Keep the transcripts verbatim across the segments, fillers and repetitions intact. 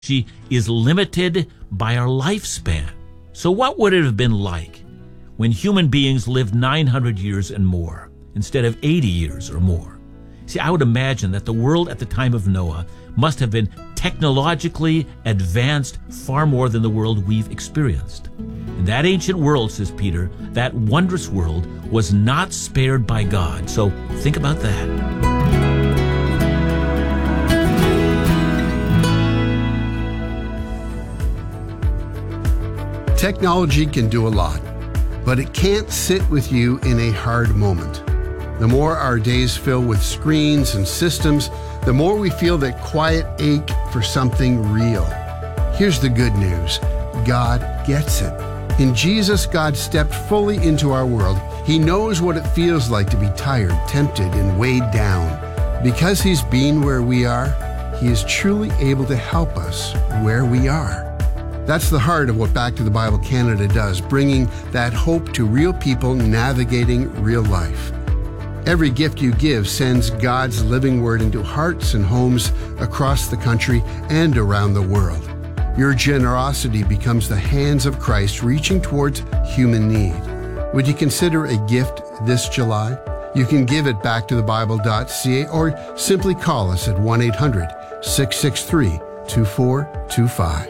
She is limited by our lifespan. So what would it have been like when human beings lived nine hundred years and more instead of eighty years or more? See, I would imagine that the world at the time of Noah must have been technologically advanced far more than the world we've experienced. In that ancient world, says Peter, that wondrous world was not spared by God. So think about that. Technology can do a lot, but it can't sit with you in a hard moment. The more our days fill with screens and systems, the more we feel that quiet ache for something real. Here's the good news. God gets it. In Jesus, God stepped fully into our world. He knows what it feels like to be tired, tempted, and weighed down. Because He's been where we are, He is truly able to help us where we are. That's the heart of what Back to the Bible Canada does, bringing that hope to real people navigating real life. Every gift you give sends God's living word into hearts and homes across the country and around the world. Your generosity becomes the hands of Christ reaching towards human need. Would you consider a gift this July? You can give at back to the bible dot c a or simply call us at one eight hundred, six six three, two four two five.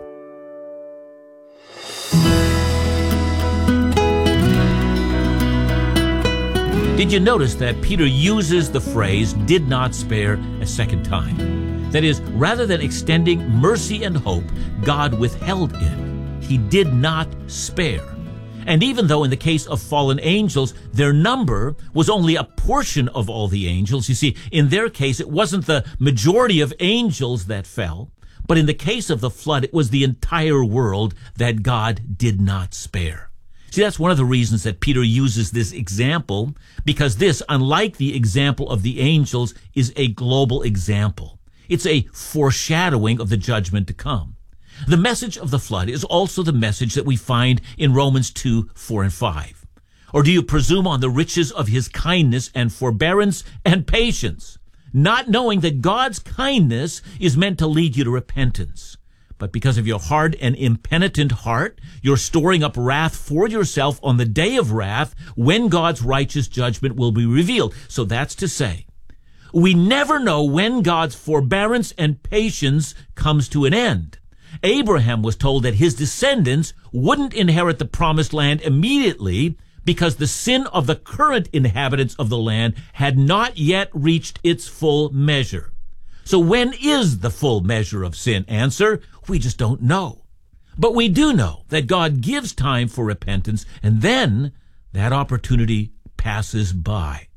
Did you notice that Peter uses the phrase, did not spare, a second time? That is, rather than extending mercy and hope, God withheld it. He did not spare. And even though in the case of fallen angels, their number was only a portion of all the angels, you see, in their case, it wasn't the majority of angels that fell, but in the case of the flood, it was the entire world that God did not spare. See, that's one of the reasons that Peter uses this example, because this, unlike the example of the angels, is a global example. It's a foreshadowing of the judgment to come. The message of the flood is also the message that we find in Romans two, four, and five. Or do you presume on the riches of his kindness and forbearance and patience, not knowing that God's kindness is meant to lead you to repentance? But because of your hard and impenitent heart, you're storing up wrath for yourself on the day of wrath when God's righteous judgment will be revealed. So that's to say, we never know when God's forbearance and patience comes to an end. Abraham was told that his descendants wouldn't inherit the promised land immediately because the sin of the current inhabitants of the land had not yet reached its full measure. So when is the full measure of sin? Answer, we just don't know. But we do know that God gives time for repentance, and then that opportunity passes by.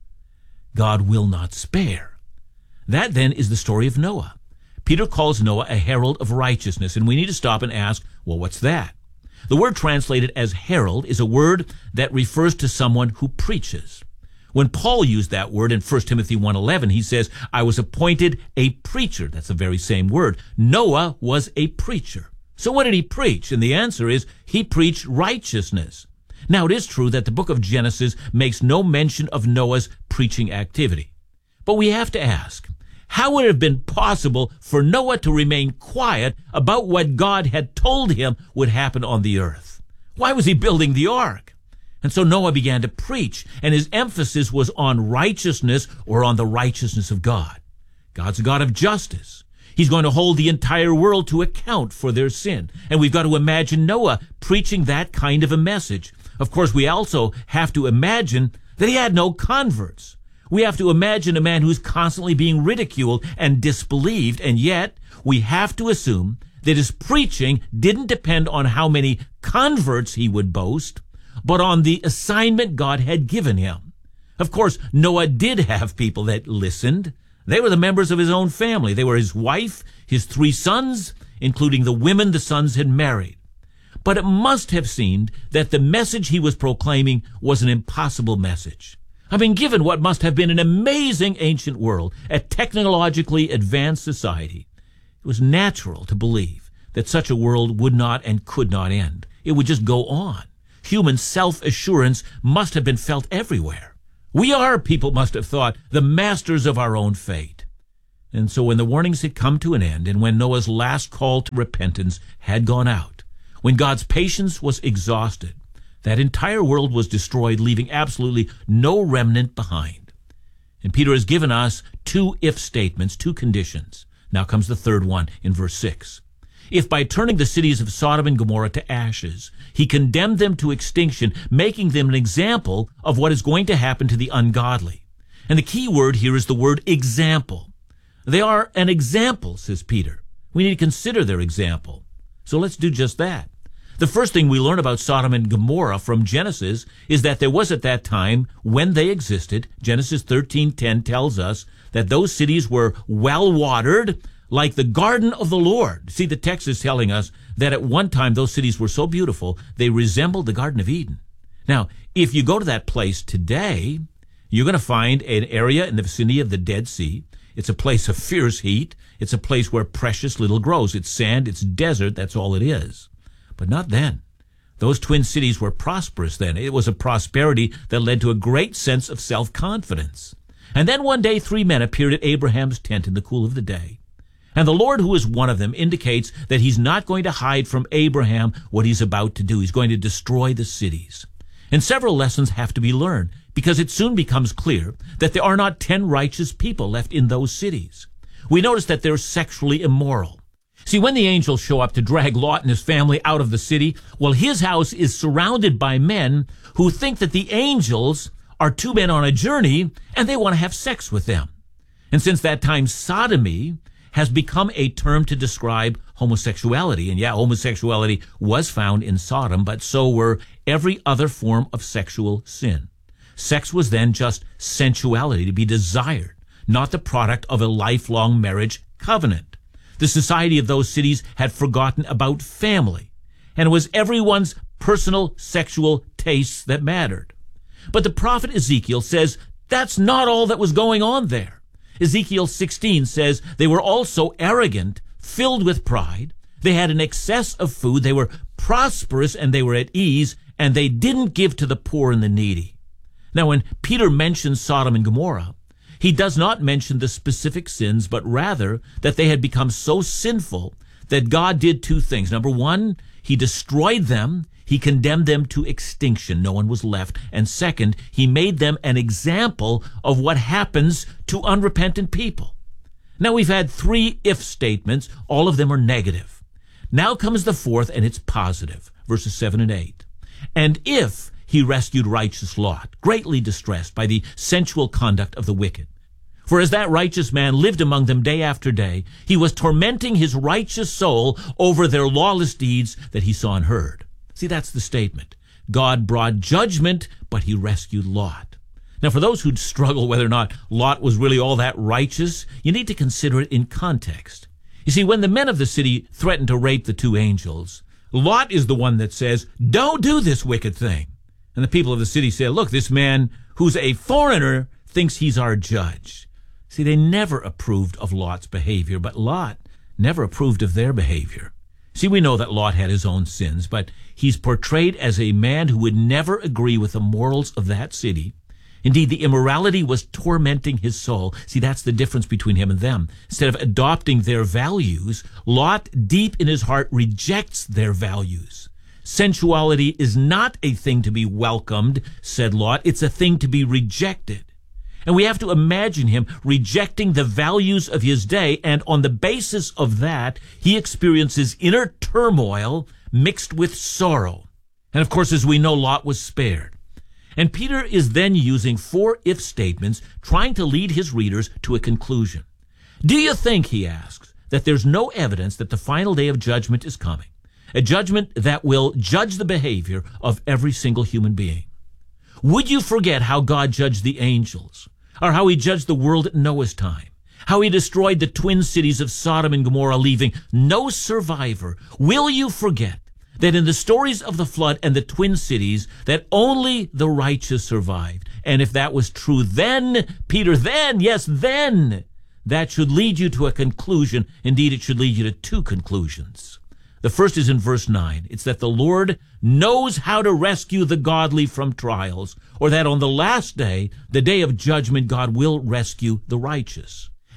God will not spare. That then is the story of Noah. Peter calls Noah a herald of righteousness, and we need to stop and ask, well, what's that? The word translated as herald is a word that refers to someone who preaches. When Paul used that word in First Timothy one eleven, he says, I was appointed a preacher. That's the very same word. Noah was a preacher. So what did he preach? And the answer is, he preached righteousness. Now, it is true that the book of Genesis makes no mention of Noah's preaching activity. But we have to ask, how would it have been possible for Noah to remain quiet about what God had told him would happen on the earth? Why was he building the ark? And so Noah began to preach, and his emphasis was on righteousness or on the righteousness of God. God's a God of justice. He's going to hold the entire world to account for their sin. And we've got to imagine Noah preaching that kind of a message. Of course, we also have to imagine that he had no converts. We have to imagine a man who's constantly being ridiculed and disbelieved, and yet we have to assume that his preaching didn't depend on how many converts he would boast, but on the assignment God had given him. Of course, Noah did have people that listened. They were the members of his own family. They were his wife, his three sons, including the women the sons had married. But it must have seemed that the message he was proclaiming was an impossible message. I mean, given what must have been an amazing ancient world, a technologically advanced society, it was natural to believe that such a world would not and could not end. It would just go on. Human self-assurance must have been felt everywhere. We are, people must have thought, the masters of our own fate. And so when the warnings had come to an end, and when Noah's last call to repentance had gone out, when God's patience was exhausted, that entire world was destroyed, leaving absolutely no remnant behind. And Peter has given us two if statements, two conditions. Now comes the third one in verse six. If by turning the cities of Sodom and Gomorrah to ashes, he condemned them to extinction, making them an example of what is going to happen to the ungodly. And the key word here is the word example. They are an example, says Peter. We need to consider their example. So let's do just that. The first thing we learn about Sodom and Gomorrah from Genesis is that there was at that time, when they existed, Genesis thirteen ten tells us that those cities were well-watered, like the garden of the Lord. See, the text is telling us that at one time those cities were so beautiful, they resembled the Garden of Eden. Now, if you go to that place today, you're going to find an area in the vicinity of the Dead Sea. It's a place of fierce heat. It's a place where precious little grows. It's sand, it's desert, that's all it is. But not then. Those twin cities were prosperous then. It was a prosperity that led to a great sense of self-confidence. And then one day three men appeared at Abraham's tent in the cool of the day. And the Lord, who is one of them, indicates that he's not going to hide from Abraham what he's about to do. He's going to destroy the cities. And several lessons have to be learned, because it soon becomes clear that there are not ten righteous people left in those cities. We notice that they're sexually immoral. See, when the angels show up to drag Lot and his family out of the city, well, his house is surrounded by men who think that the angels are two men on a journey and they want to have sex with them. And since that time, sodomy has become a term to describe homosexuality. And yeah, homosexuality was found in Sodom, but so were every other form of sexual sin. Sex was then just sensuality, to be desired, not the product of a lifelong marriage covenant. The society of those cities had forgotten about family, and it was everyone's personal sexual tastes that mattered. But the prophet Ezekiel says that's not all that was going on there. Ezekiel sixteen says they were also arrogant, filled with pride. They had an excess of food. They were prosperous and they were at ease, and they didn't give to the poor and the needy. Now, when Peter mentions Sodom and Gomorrah, he does not mention the specific sins, but rather that they had become so sinful that God did two things. Number one, he destroyed them. He condemned them to extinction. No one was left. And second, he made them an example of what happens to unrepentant people. Now, we've had three if statements. All of them are negative. Now comes the fourth, and it's positive, verses seven and eight. And if he rescued righteous Lot, greatly distressed by the sensual conduct of the wicked. For as that righteous man lived among them day after day, he was tormenting his righteous soul over their lawless deeds that he saw and heard. See, that's the statement. God brought judgment, but he rescued Lot. Now, for those who'd struggle whether or not Lot was really all that righteous, you need to consider it in context. You see, when the men of the city threatened to rape the two angels, Lot is the one that says, "Don't do this wicked thing." And the people of the city say, "Look, this man who's a foreigner thinks he's our judge." See, they never approved of Lot's behavior, but Lot never approved of their behavior. See, we know that Lot had his own sins, but he's portrayed as a man who would never agree with the morals of that city. Indeed, the immorality was tormenting his soul. See, that's the difference between him and them. Instead of adopting their values, Lot, deep in his heart, rejects their values. Sensuality is not a thing to be welcomed, said Lot. It's a thing to be rejected. And we have to imagine him rejecting the values of his day, and on the basis of that, he experiences inner turmoil mixed with sorrow. And of course, as we know, Lot was spared. And Peter is then using four if statements, trying to lead his readers to a conclusion. Do you think, he asks, that there's no evidence that the final day of judgment is coming? A judgment that will judge the behavior of every single human being. Would you forget how God judged the angels, or how he judged the world at Noah's time, how he destroyed the twin cities of Sodom and Gomorrah, leaving no survivor? Will you forget that in the stories of the flood and the twin cities, that only the righteous survived? And if that was true then, Peter, then, yes, then, that should lead you to a conclusion. Indeed, it should lead you to two conclusions. The first is in verse nine. It's that the Lord knows how to rescue the godly from trials, or that on the last day, the day of judgment, God will rescue the righteous.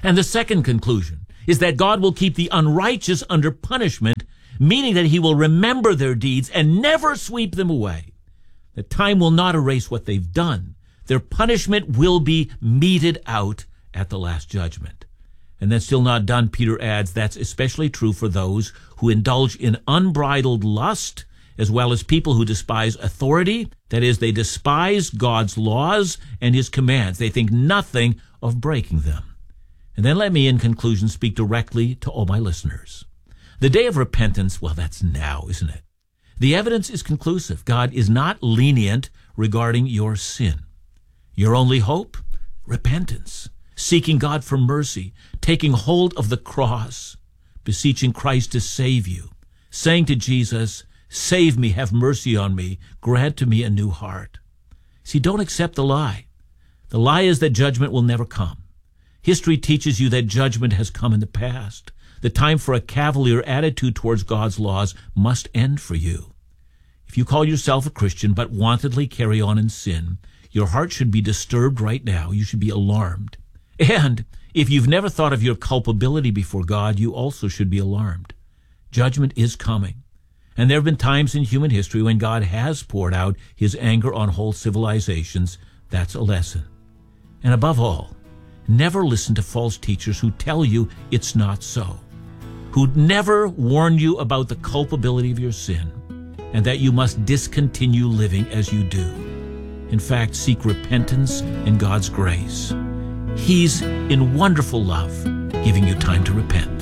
And the second conclusion is that God will keep the unrighteous under punishment, meaning that he will remember their deeds and never sweep them away. The time will not erase what they've done. Their punishment will be meted out at the last judgment. And that's still not done, Peter adds, that's especially true for those who indulge in unbridled lust, as well as people who despise authority. That is, they despise God's laws and his commands. They think nothing of breaking them. And then let me, in conclusion, speak directly to all my listeners. The day of repentance, well, that's now, isn't it? The evidence is conclusive. God is not lenient regarding your sin. Your only hope? Repentance. Seeking God for mercy, taking hold of the cross, beseeching Christ to save you, saying to Jesus, save me, have mercy on me, grant to me a new heart. See, don't accept the lie. The lie is that judgment will never come. History teaches you that judgment has come in the past. The time for a cavalier attitude towards God's laws must end for you. If you call yourself a Christian but wantedly carry on in sin, your heart should be disturbed right now. You should be alarmed. And if you've never thought of your culpability before God, you also should be alarmed. Judgment is coming. And there have been times in human history when God has poured out his anger on whole civilizations. That's a lesson. And above all, never listen to false teachers who tell you it's not so, who never warn you about the culpability of your sin and that you must discontinue living as you do. In fact, seek repentance and God's grace. He's, in wonderful love, giving you time to repent.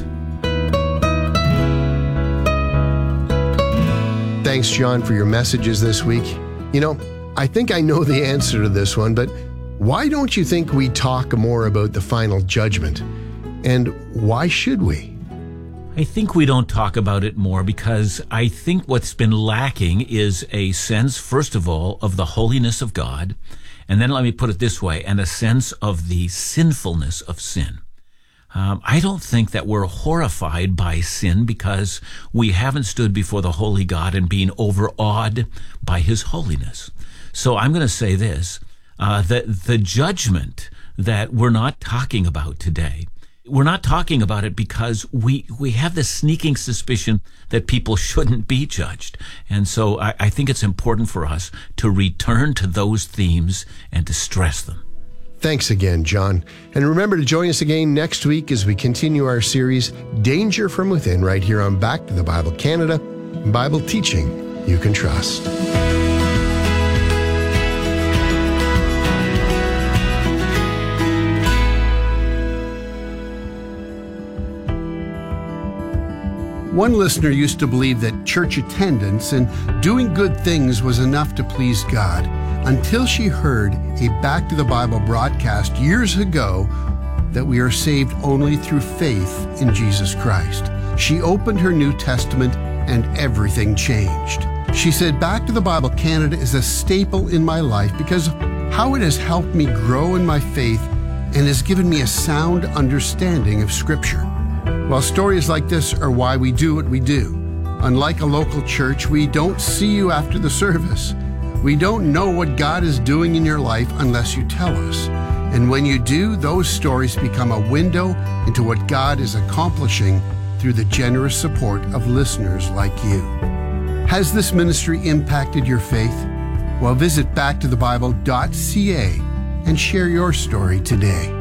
Thanks, John, for your messages this week. You know, I think I know the answer to this one, but why don't you think we talk more about the final judgment? And why should we? I think we don't talk about it more because I think what's been lacking is a sense, first of all, of the holiness of God. And then let me put it this way, and a sense of the sinfulness of sin. Um, I don't think that we're horrified by sin because we haven't stood before the holy God and been overawed by his holiness. So I'm going to say this, uh, that the judgment that we're not talking about today, we're not talking about it because we we have this sneaking suspicion that people shouldn't be judged. And so I, I think it's important for us to return to those themes and to stress them. Thanks again, John. And remember to join us again next week as we continue our series, Danger from Within, right here on Back to the Bible Canada, Bible teaching you can trust. One listener used to believe that church attendance and doing good things was enough to please God, until she heard a Back to the Bible broadcast years ago that we are saved only through faith in Jesus Christ. She opened her New Testament and everything changed. She said, Back to the Bible Canada is a staple in my life because of how it has helped me grow in my faith and has given me a sound understanding of Scripture. Well, stories like this are why we do what we do. Unlike a local church, we don't see you after the service. We don't know what God is doing in your life unless you tell us. And when you do, those stories become a window into what God is accomplishing through the generous support of listeners like you. Has this ministry impacted your faith? Well, visit back to the bible dot c a and share your story today.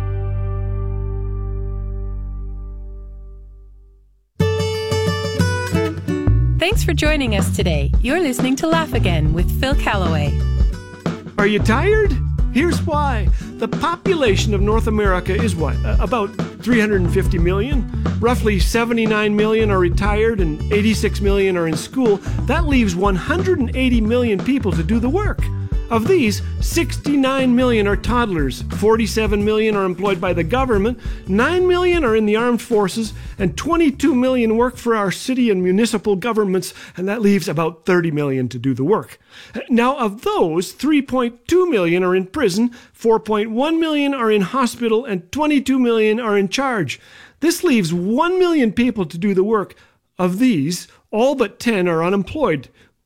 Thanks for joining us today. You're listening to Laugh Again with Phil Callaway. Are you tired? Here's why. The population of North America is what? About three hundred fifty million? Roughly seventy-nine million are retired and eighty-six million are in school. That leaves one hundred eighty million people to do the work. Of these, sixty-nine million are toddlers, forty-seven million are employed by the government, nine million are in the armed forces, and twenty-two million work for our city and municipal governments, and that leaves about thirty million to do the work. Now, of those, three point two million are in prison, four point one million are in hospital, and twenty-two million are in charge. This leaves one million people to do the work. Of these, all but ten are unemployed.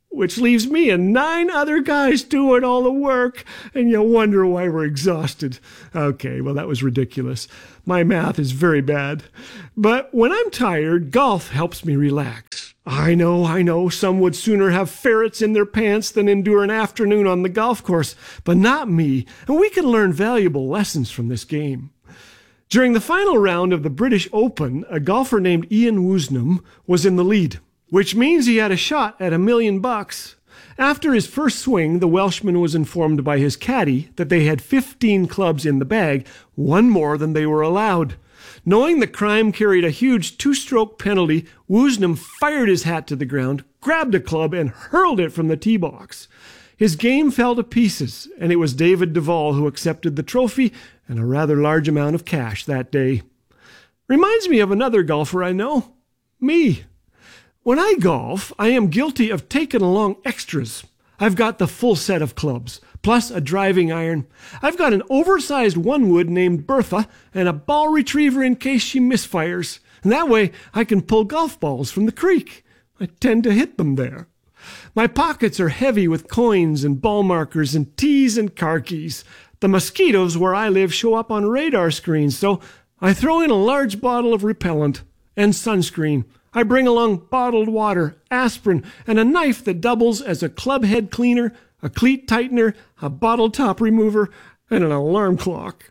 which leaves me and nine other guys doing all the work, and you wonder why we're exhausted. Okay, well, that was ridiculous. My math is very bad. But when I'm tired, golf helps me relax. I know, I know, some would sooner have ferrets in their pants than endure an afternoon on the golf course, but not me, and we can learn valuable lessons from this game. During the final round of the British Open, a golfer named Ian Woosnam was in the lead, which means he had a shot at a million bucks. After his first swing, the Welshman was informed by his caddy that they had fifteen clubs in the bag, one more than they were allowed. Knowing the crime carried a huge two-stroke penalty, Woosnam fired his hat to the ground, grabbed a club, and hurled it from the tee box. His game fell to pieces, and it was David Duval who accepted the trophy and a rather large amount of cash that day. Reminds me of another golfer I know, me. When I golf, I am guilty of taking along extras. I've got the full set of clubs, plus a driving iron. I've got an oversized one-wood named Bertha and a ball retriever in case she misfires. And that way I can pull golf balls from the creek. I tend to hit them there. My pockets are heavy with coins and ball markers and tees and car keys. The mosquitoes where I live show up on radar screens, so I throw in a large bottle of repellent and sunscreen. I bring along bottled water, aspirin, and a knife that doubles as a club head cleaner, a cleat tightener, a bottle top remover, and an alarm clock.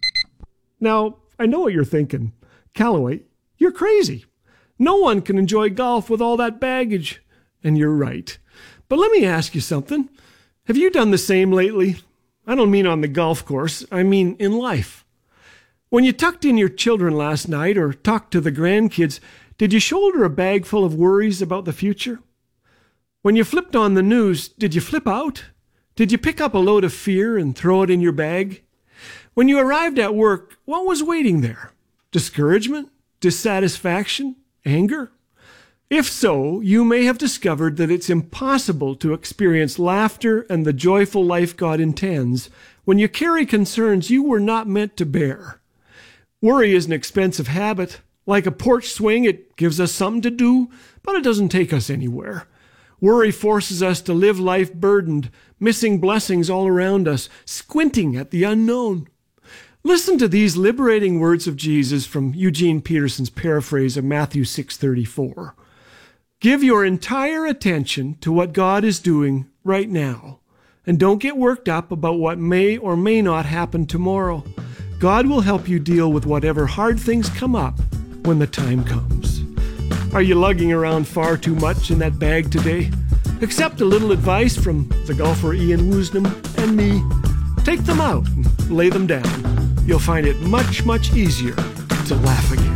Now, I know what you're thinking. Callaway, you're crazy. No one can enjoy golf with all that baggage. And you're right. But let me ask you something. Have you done the same lately? I don't mean on the golf course. I mean in life. When you tucked in your children last night or talked to the grandkids, did you shoulder a bag full of worries about the future? When you flipped on the news, did you flip out? Did you pick up a load of fear and throw it in your bag? When you arrived at work, what was waiting there? Discouragement? Dissatisfaction? Anger? If so, you may have discovered that it's impossible to experience laughter and the joyful life God intends when you carry concerns you were not meant to bear. Worry is an expensive habit. Like a porch swing, it gives us something to do, but it doesn't take us anywhere. Worry forces us to live life burdened, missing blessings all around us, squinting at the unknown. Listen to these liberating words of Jesus from Eugene Peterson's paraphrase of Matthew six thirty-four. Give your entire attention to what God is doing right now, and don't get worked up about what may or may not happen tomorrow. God will help you deal with whatever hard things come up when the time comes. Are you lugging around far too much in that bag today? Accept a little advice from the golfer Ian Woosnam and me. Take them out and lay them down. You'll find it much, much easier to laugh again.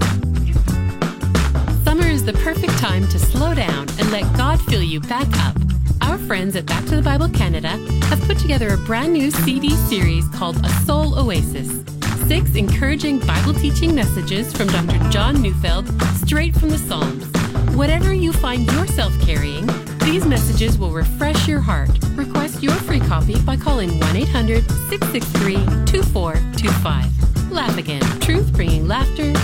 Summer is the perfect time to slow down and let God fill you back up. Our friends at Back to the Bible Canada have put together a brand new C D series called A Soul Oasis. Six encouraging Bible teaching messages from Doctor John Neufeld, straight from the Psalms. Whatever you find yourself carrying, these messages will refresh your heart. Request your free copy by calling one eight hundred, six six three, two four two five. Laugh Again, truth bringing laughter